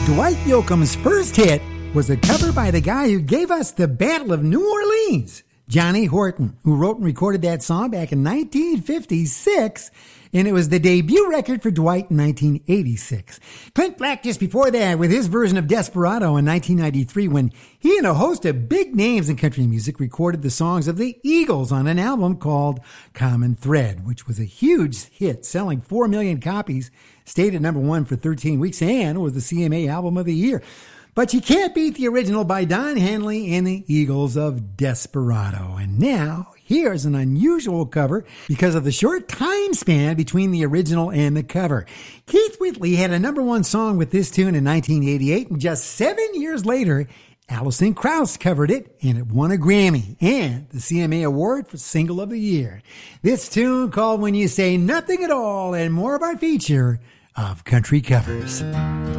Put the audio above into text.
Dwight Yoakam's first hit was a cover by the guy who gave us the Battle of New Orleans, Johnny Horton, who wrote and recorded that song back in 1956, and it was the debut record for Dwight in 1986. Clint Black just before that with his version of Desperado in 1993 when he and a host of big names in country music recorded the songs of the Eagles on an album called Common Thread, which was a huge hit, selling 4 million copies, stayed at number 1 for 13 weeks, and was the CMA Album of the Year. But you can't beat the original by Don Henley and the Eagles of Desperado. And now, here's an unusual cover because of the short time span between the original and the cover. Keith Whitley had a number 1 song with this tune in 1988, and just 7 years later, Alison Krauss covered it, and it won a Grammy and the CMA Award for Single of the Year. This tune called When You Say Nothing at All, and more of our feature of country covers.